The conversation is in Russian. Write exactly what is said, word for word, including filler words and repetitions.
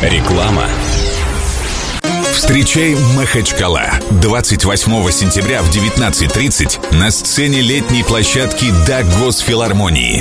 Реклама. Встречай Махачкала. двадцать восьмого сентября в девятнадцать тридцать на сцене летней площадки Дагвосфилармонии.